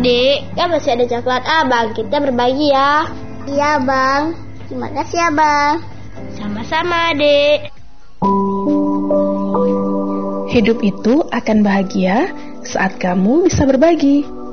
Dek. Ya masih ada coklat Abang, kita berbagi ya. Iya Bang, terima kasih ya Bang. Sama-sama Dek. Hidup itu akan bahagia saat kamu bisa berbagi.